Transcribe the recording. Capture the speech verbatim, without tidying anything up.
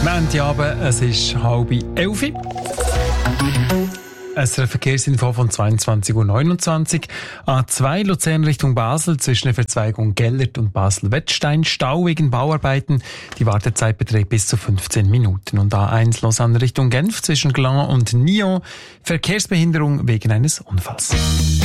Montagabend, es ist halb elf. Es ist eine Verkehrsinfo von zweiundzwanzig Uhr neunundzwanzig. A zwei Luzern Richtung Basel zwischen der Verzweigung Gellert und Basel-Wettstein. Stau wegen Bauarbeiten. Die Wartezeit beträgt bis zu fünfzehn Minuten. Und A eins Lausanne Richtung Genf zwischen Gland und Nyon. Verkehrsbehinderung wegen eines Unfalls.